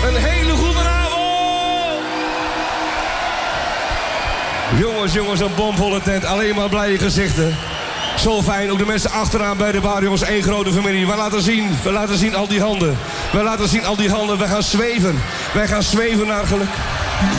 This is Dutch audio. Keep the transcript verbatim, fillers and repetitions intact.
Een hele goede avond! Jongens, jongens, een bomvolle tent. Alleen maar blije gezichten. Zo fijn, ook de mensen achteraan bij de bar, jongens, één grote familie. We laten zien, we laten zien al die handen. We laten zien al die handen, we gaan zweven. Wij gaan zweven naar geluk.